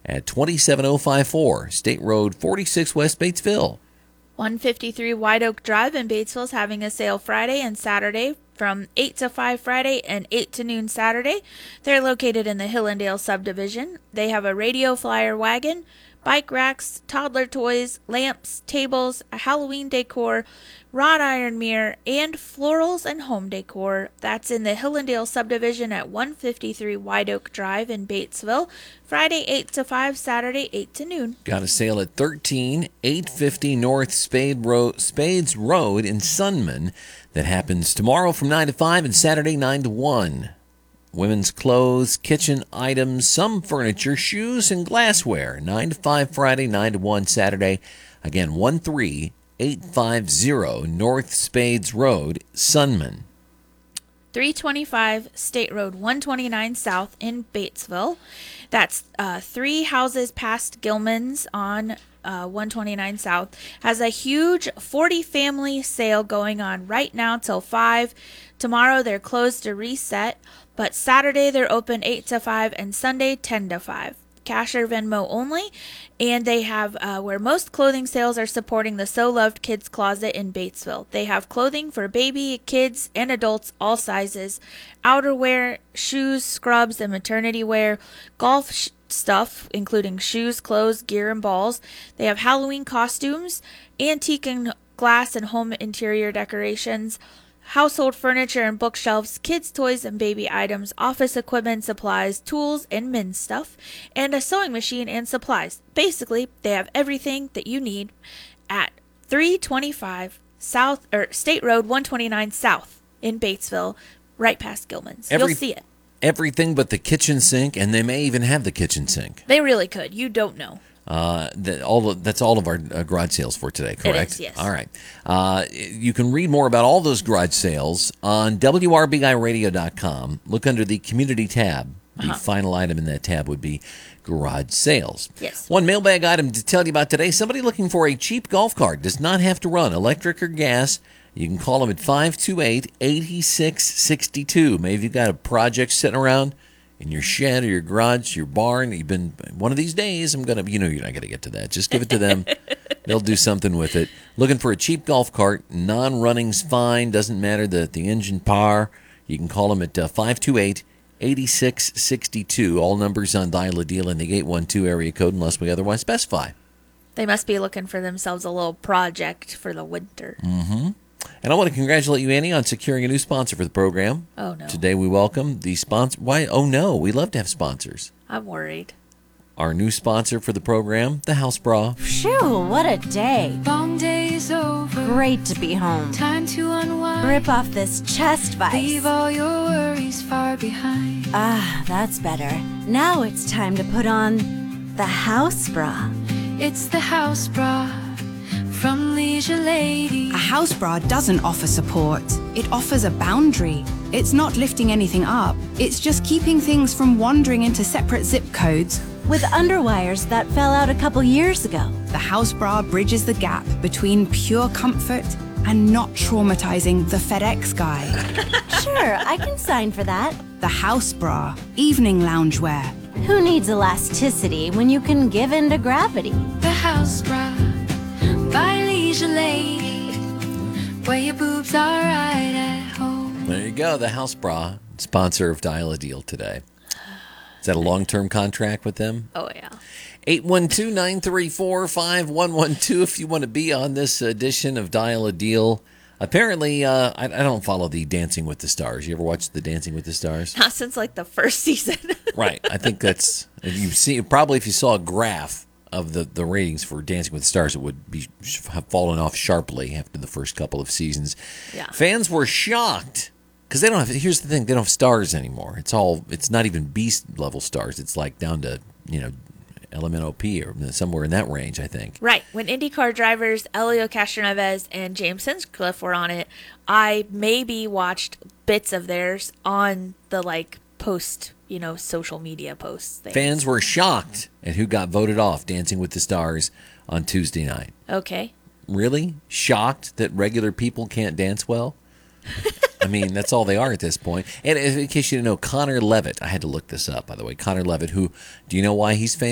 at 27054 State Road 46 West Batesville. 153 White Oak Drive in Batesville is having a sale Friday and Saturday from 8 to 5 Friday and 8 to noon Saturday. They're located in the Hillendale subdivision. They have a radio flyer wagon, bike racks, toddler toys, lamps, tables, a Halloween decor, wrought iron mirror, and florals and home decor. That's in the Hillendale subdivision at 153 White Oak Drive in Batesville. Friday 8 to 5, Saturday 8 to noon. Got a sale at 13850 North Spades Road in Sunman that happens tomorrow from 9 to 5 and Saturday 9 to 1. Women's clothes, kitchen items, some furniture, shoes, and glassware. 9 to 5 Friday, 9 to 1 Saturday. Again, 13850 North Spades Road, Sunman. 325 State Road 129 South in Batesville. That's 3 houses past Gilman's on 129 South. Has a huge 40 family sale going on right now till 5. Tomorrow they're closed to reset, but Saturday they're open 8 to 5 and Sunday 10 to 5. Cash or Venmo only, and they have where most clothing sales are supporting the So Loved Kids Closet in Batesville. They have clothing for baby, kids, and adults, all sizes, outerwear, shoes, scrubs, and maternity wear, golf stuff, including shoes, clothes, gear, and balls. They have Halloween costumes, antique and glass and home interior decorations, household furniture and bookshelves, kids' toys and baby items, office equipment, supplies, tools, and men's stuff, and a sewing machine and supplies. Basically, they have everything that you need at 325 South or State Road 129 South in Batesville, right past Gilman's. You'll see it. Everything but the kitchen sink, and they may even have the kitchen sink. They really could. You don't know. That's all of our garage sales for today, correct? It is, yes. All right. You can read more about all those garage sales on WRBIRadio.com. Look under the community tab. The final item in that tab would be garage sales. Yes. One mailbag item to tell you about today. Somebody looking for a cheap golf cart. Does not have to run electric or gas. You can call them at 528-8662. Maybe you've got a project sitting around in your shed or your garage, your barn. You've been, one of these days, you're not going to get to that. Just give it to them. They'll do something with it. Looking for a cheap golf cart. Non-running's fine. Doesn't matter the engine power. You can call them at 528-8662. All numbers on Dial a Deal in the 812 area code unless we otherwise specify. They must be looking for themselves a little project for the winter. Mm-hmm. And I want to congratulate you, Annie, on securing a new sponsor for the program. Oh, no. Today we welcome the sponsor. Why? Oh, no. We love to have sponsors. I'm worried. Our new sponsor for the program, the House Bra. Phew, what a day. Long day is over. Great to be home. Time to unwind. Rip off this chest vice. Leave all your worries far behind. Ah, that's better. Now it's time to put on the house bra. It's the house bra from Leisure Lady. A house bra doesn't offer support. It offers a boundary. It's not lifting anything up. It's just keeping things from wandering into separate zip codes. With underwires that fell out a couple years ago. The house bra bridges the gap between pure comfort and not traumatizing the FedEx guy. Sure, I can sign for that. The house bra, evening loungewear. Who needs elasticity when you can give in to gravity? The house bra by Leisure Lady, where your boobs are right at home. There you go, the House Bra, sponsor of Dial a Deal today. Is that a long-term contract with them? Oh, yeah. 812-934-5112 if you want to be on this edition of Dial a Deal. Apparently, I don't follow the Dancing with the Stars. You ever watch the Dancing with the Stars? Not since, the first season. Right. I think that's, if you saw a graph of the ratings for Dancing with the Stars, it would have fallen off sharply after the first couple of seasons. Yeah. Fans were shocked because they don't have. Here's the thing: they don't have stars anymore. It's not even Beast level stars. It's like down to LMNOP or somewhere in that range, I think. Right. When IndyCar drivers Elio Castroneves and James Hinchcliffe were on it, I maybe watched bits of theirs on the post. Social media posts. Things. Fans were shocked at who got voted off Dancing with the Stars on Tuesday night. Okay. Really? Shocked that regular people can't dance well? I mean, that's all they are at this point. And in case you didn't know, Connor Levitt, I had to look this up, by the way. Connor Levitt, who, do you know why he's famous?